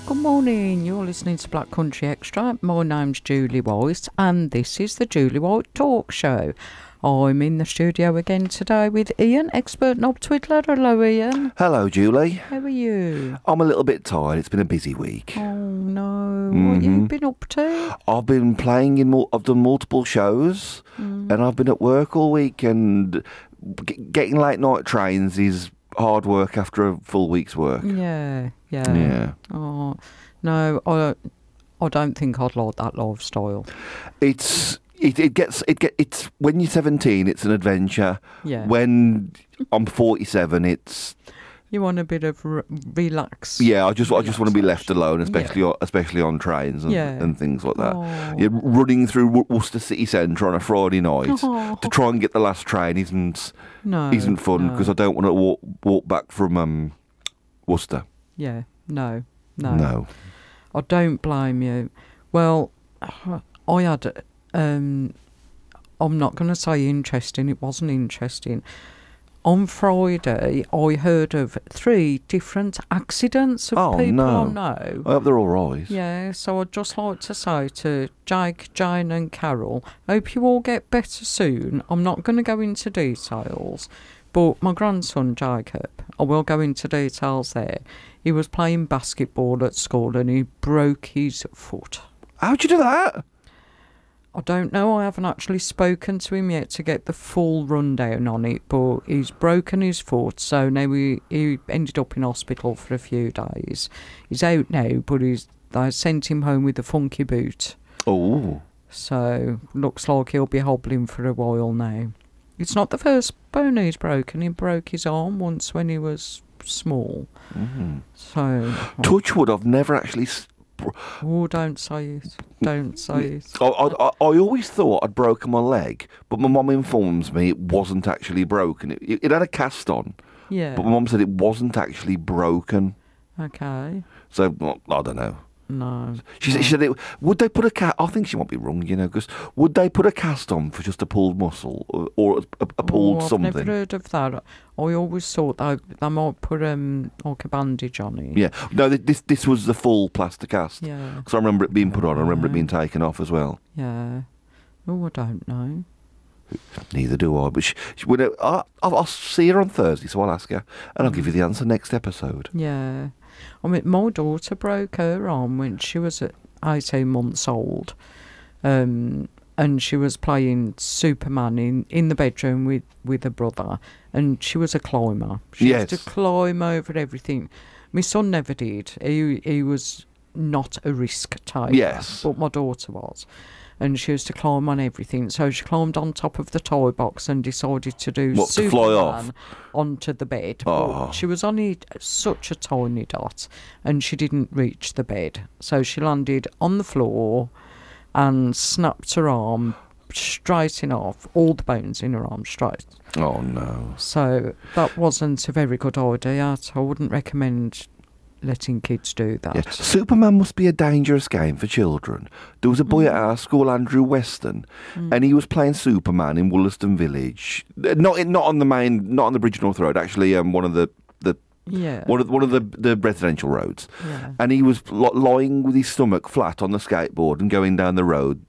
Good morning, you're listening to Black Country Extra. My name's Julie White and this is the Julie White Talk Show. I'm in the studio again today with Ian, expert knob twiddler. Hello Ian. Hello Julie. How are you? I'm a little bit tired, it's been a busy week. Oh no, what you been up to? I've been playing I've done multiple shows and I've been at work all week, and getting late night trains is hard work after a full week's work. Yeah. Oh, no, I don't think I'd like that lifestyle. It's when you're 17 it's an adventure. Yeah. When I'm 47 it's You want a bit of relax. I just want to be left alone, especially on trains and things like that. Oh. You're running through Worcester City Centre on a Friday night to try and get the last train isn't fun because I don't want to walk back from Worcester. Yeah, no. I don't blame you. Well, I had, I'm not going to say interesting, it wasn't interesting. On Friday, I heard of 3 different accidents of people I know. I hope they're all right. Yeah, so I'd just like to say to Jake, Jane and Carol, hope you all get better soon. I'm not going to go into details, but my grandson Jacob, I will go into details there. He was playing basketball at school and he broke his foot. How'd you do that? I don't know, I haven't actually spoken to him yet to get the full rundown on it, but he's broken his foot, so now he ended up in hospital for a few days. He's out now, but they sent him home with a funky boot. Oh. So, looks like he'll be hobbling for a while now. It's not the first bone he's broken, he broke his arm once when he was small. Mm-hmm. So... Touchwood, I've never actually... Oh, don't say it. Don't say it. I always thought I'd broken my leg, but my mum informs me it wasn't actually broken. It had a cast on, Yeah. but my mum said it wasn't actually broken. Okay. So, I don't know. No. She said, would they put a cast... I think she might be wrong, because would they put a cast on for just a pulled muscle or a pulled something? I've never heard of that. I always thought they might put like a bandage on it. Yeah. No, this was the full plaster cast. Yeah. Because I remember it being put on. I remember it being taken off as well. Yeah. Oh, I don't know. Neither do I. But I'll see her on Thursday, so I'll ask her. And I'll give you the answer next episode. Yeah. I mean, my daughter broke her arm when she was 18 months old. And she was playing Superman in the bedroom with her brother. And she was a climber. She used to climb over everything. My son never did. He was not a risk taker. Yes. But my daughter was. And she used to climb on everything. So she climbed on top of the toy box and decided to do Superman to fly off? Onto the bed. Oh. But she was only such a tiny dot and she didn't reach the bed. So she landed on the floor and snapped her arm straight off, all the bones in her arm straight. Oh, no. So that wasn't a very good idea. I wouldn't recommend letting kids do that. Yeah. Superman must be a dangerous game for children. There was a boy at our school, Andrew Weston, and he was playing Superman in Wollaston Village. Not on the Bridge North Road. Actually, one of the residential roads. Yeah. And he was lying with his stomach flat on the skateboard and going down the road